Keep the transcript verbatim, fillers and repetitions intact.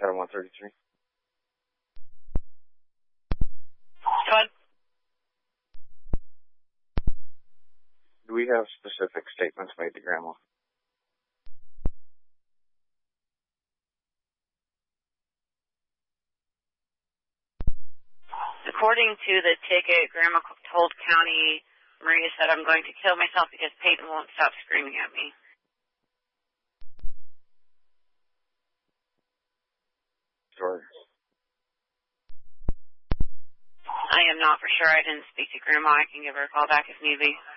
seven one three three. Go ahead. Do we have specific statements made to Grandma? According to the ticket, Grandma told County, Maria said, I'm going to kill myself because Peyton won't stop screaming at me. Sure. I am not for sure. I didn't speak to Grandma. I can give her a call back if need be.